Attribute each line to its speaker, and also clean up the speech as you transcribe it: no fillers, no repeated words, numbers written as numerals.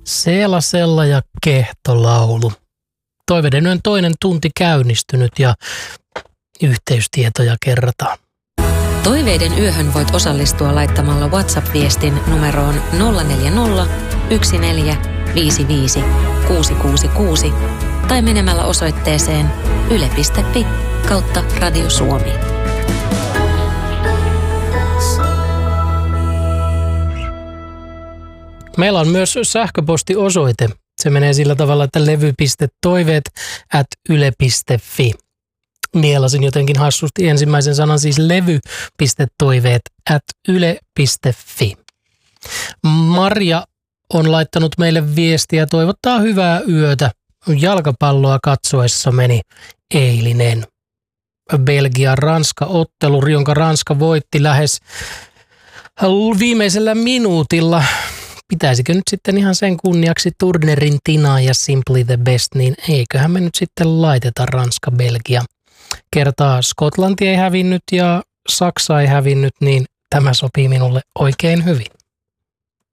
Speaker 1: Seelasella ja kehtolaulu. Toiveiden yön toinen tunti käynnistynyt ja yhteystietoja kerrataan.
Speaker 2: Toiveiden yöhön voit osallistua laittamalla WhatsApp-viestin numeroon 040 1455 666 tai menemällä osoitteeseen yle.fi/Radio Suomi.
Speaker 1: Meillä on myös sähköpostiosoite. Se menee sillä tavalla, että levy.toiveet@yle.fi. Mielasin jotenkin hassusti ensimmäisen sanan, siis levy.toiveet@yle.fi. Marja on laittanut meille viestiä, toivottaa hyvää yötä. Jalkapalloa katsoessa meni eilinen Belgia-Ranska-ottelu, jonka Ranska voitti lähes viimeisellä minuutilla. Pitäisikö nyt sitten ihan sen kunniaksi Turnerin Tina ja Simply the Best, niin eiköhän me nyt sitten laiteta Ranska-Belgia. Kertaa Skotlanti ei hävinnyt ja Saksa ei hävinnyt, niin tämä sopii minulle oikein hyvin.